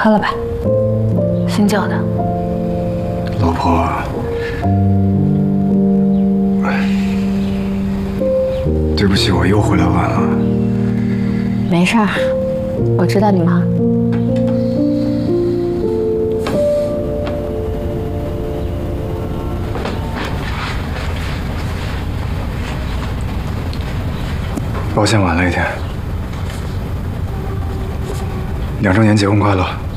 喝了吧，新叫的。 老婆，对不起，我又回来晚了。 没事儿，我知道你忙。 抱歉晚了一天。2周年结婚快乐。